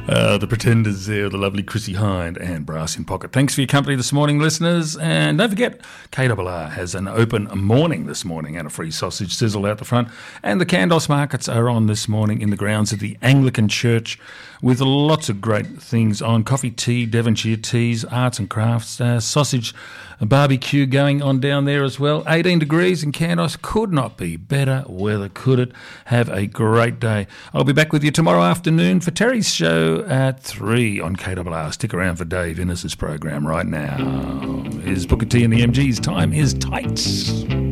The Pretenders there, the lovely Chrissy Hind and Brass in Pocket. Thanks for your company this morning, listeners. And don't forget, KRR has an open morning this morning and a free sausage sizzle out the front. And the Kandos markets are on this morning in the grounds of the Anglican Church with lots of great things on. Coffee, tea, Devonshire teas, arts and crafts, sausage, barbecue going on down there as well. 18 degrees in Kandos. Could not be better weather, could it? Have a great day. I'll be back with you tomorrow afternoon for Terry's show at 3 on KRR. Stick around for Dave Innes's program right now. Here's Booker T and the MG's Time is Tight.